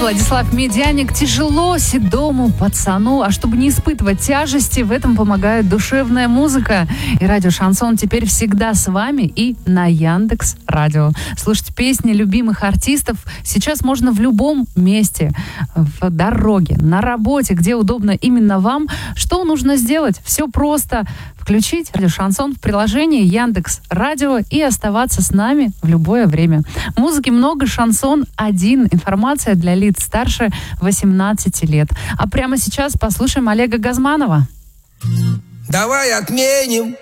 Владислав Медяник. Тяжело седому пацану, а чтобы не испытывать тяжести, в этом помогает душевная музыка. И радио «Шансон» теперь всегда с вами и на Яндекс.Радио. Слушать песни любимых артистов сейчас можно в любом месте. В дороге, на работе, где удобно именно вам. Что нужно сделать? Все просто. Включить радио «Шансон» в приложении Яндекс.Радио и оставаться с нами в любое время. Музыки много, шансон один. Информация для лиц старше 18 лет. А прямо сейчас послушаем Олега Газманова. Давай отменим